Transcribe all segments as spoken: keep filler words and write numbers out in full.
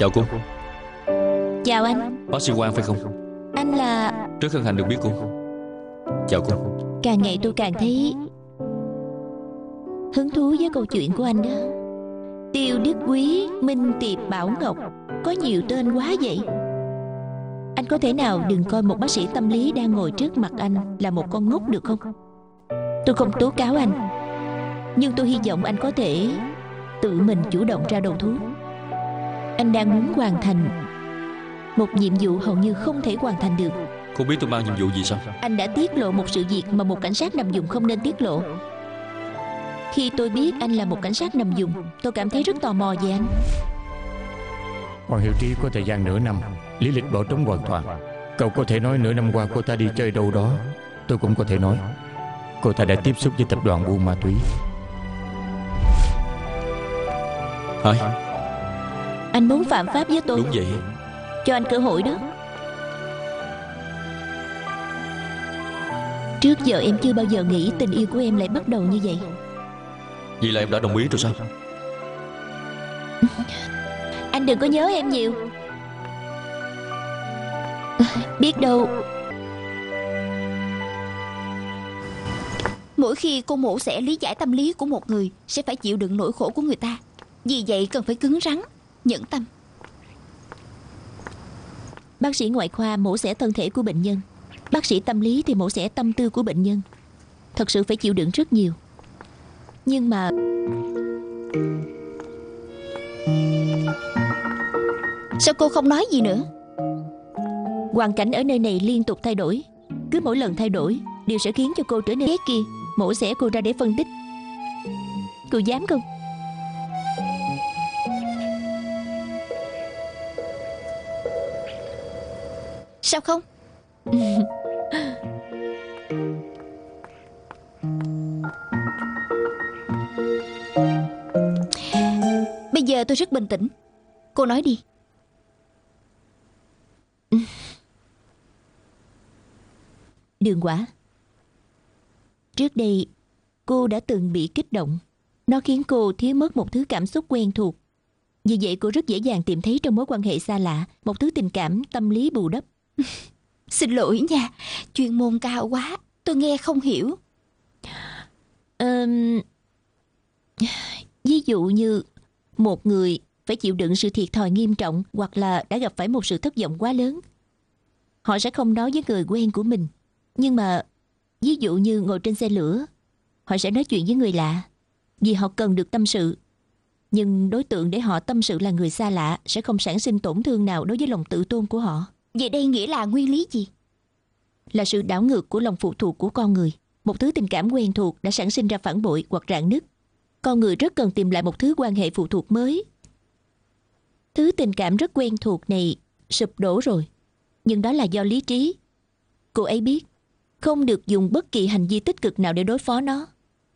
Chào cô. Chào anh. Bác sĩ Quang phải không? Anh là... Rất hân hạnh được biết cô. Chào cô. Càng ngày tôi càng thấy hứng thú với câu chuyện của anh đó. Tiêu Đức Quý, Minh Tiệp, Bảo Ngọc, có nhiều tên quá vậy. Anh có thể nào đừng coi một bác sĩ tâm lý đang ngồi trước mặt anh là một con ngốc được không? Tôi không tố cáo anh, nhưng tôi hy vọng anh có thể tự mình chủ động ra đầu thú. Anh đang muốn hoàn thành một nhiệm vụ hầu như không thể hoàn thành được. Cô biết tôi mang nhiệm vụ gì sao? Anh đã tiết lộ một sự việc mà một cảnh sát nằm vùng không nên tiết lộ. Khi tôi biết anh là một cảnh sát nằm vùng, tôi cảm thấy rất tò mò về anh. Hoàng Hiệu Trí có thời gian nửa năm, lý lịch bỏ trống hoàn toàn. Cậu có thể nói nửa năm qua cô ta đi chơi đâu đó. Tôi cũng có thể nói cô ta đã tiếp xúc với tập đoàn buôn ma túy. Hả? Anh muốn phạm pháp với tôi? Đúng vậy. Cho anh cơ hội đó. Trước giờ em chưa bao giờ nghĩ tình yêu của em lại bắt đầu như vậy. Vậy là em đã đồng ý rồi sao? Anh đừng có nhớ em nhiều. Biết đâu. Mỗi khi cô mổ xẻ lý giải tâm lý của một người sẽ phải chịu đựng nỗi khổ của người ta. Vì vậy cần phải cứng rắn, nhẫn tâm. Bác sĩ ngoại khoa mổ xẻ thân thể của bệnh nhân, bác sĩ tâm lý thì mổ xẻ tâm tư của bệnh nhân. Thật sự phải chịu đựng rất nhiều. Nhưng mà sao cô không nói gì nữa? hoàn cảnh ở nơi này liên tục thay đổi. Cứ mỗi lần thay đổi đều sẽ khiến cho cô trở nên ghét kia. Mổ xẻ cô ra để phân tích. Cô dám không? Sao không? Bây giờ tôi rất bình tĩnh. Cô nói đi. Đường Quả, trước đây cô đã từng bị kích động. Nó khiến cô thiếu mất một thứ cảm xúc quen thuộc. Vì vậy cô rất dễ dàng tìm thấy trong mối quan hệ xa lạ một thứ tình cảm tâm lý bù đắp. Xin lỗi nha, chuyên môn cao quá, tôi nghe không hiểu. um, Ví dụ như một người phải chịu đựng sự thiệt thòi nghiêm trọng, hoặc là đã gặp phải một sự thất vọng quá lớn. Họ sẽ không nói với người quen của mình. Nhưng mà ví dụ như ngồi trên xe lửa, họ sẽ nói chuyện với người lạ vì họ cần được tâm sự. Nhưng đối tượng để họ tâm sự là người xa lạ sẽ không sản sinh tổn thương nào đối với lòng tự tôn của họ. Vậy đây nghĩa là nguyên lý gì? Là sự đảo ngược của lòng phụ thuộc của con người. Một thứ tình cảm quen thuộc đã sản sinh ra phản bội hoặc rạn nứt. Con người rất cần tìm lại một thứ quan hệ phụ thuộc mới. Thứ tình cảm rất quen thuộc này sụp đổ rồi, nhưng đó là do lý trí. Cô ấy biết không được dùng bất kỳ hành vi tích cực nào để đối phó nó.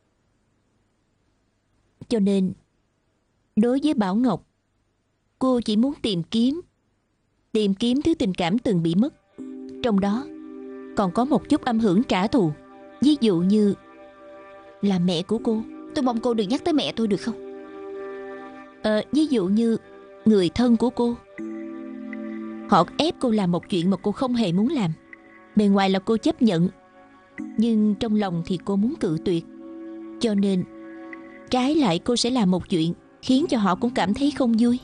Cho nên đối với Bảo Ngọc, cô chỉ muốn tìm kiếm Tìm kiếm thứ tình cảm từng bị mất. Trong đó còn có một chút âm hưởng trả thù. Ví dụ như là mẹ của cô. Tôi mong cô đừng nhắc tới mẹ tôi được không? Ờ, ví dụ như người thân của cô. Họ ép cô làm một chuyện mà cô không hề muốn làm. Bề ngoài là cô chấp nhận, nhưng trong lòng thì cô muốn cự tuyệt. Cho nên trái lại cô sẽ làm một chuyện khiến cho họ cũng cảm thấy không vui.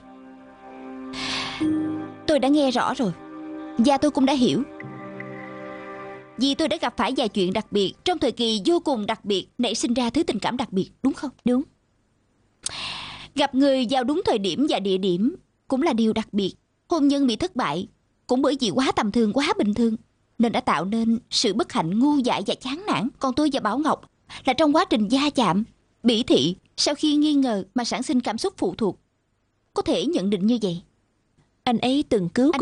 Tôi đã nghe rõ rồi, và tôi cũng đã hiểu. Vì tôi đã gặp phải vài chuyện đặc biệt trong thời kỳ vô cùng đặc biệt, nảy sinh ra thứ tình cảm đặc biệt, đúng không? Đúng. Gặp người vào đúng thời điểm và địa điểm cũng là điều đặc biệt. Hôn nhân bị thất bại cũng bởi vì quá tầm thường, quá bình thường, nên đã tạo nên sự bất hạnh, ngu dại và chán nản. Còn tôi và Bảo Ngọc là trong quá trình va chạm, bỉ thị, sau khi nghi ngờ mà sản sinh cảm xúc phụ thuộc. Có thể nhận định như vậy. Anh ấy từng cứu cô.